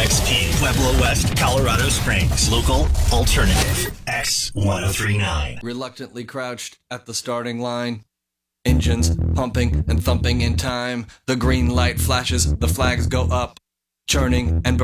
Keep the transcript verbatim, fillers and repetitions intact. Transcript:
X P, Pueblo West, Colorado Springs. Local alternative. X ten thirty-nine. Reluctantly crouched at the starting line. Engines pumping and thumping in time. The green light flashes, the flags go up. Churning and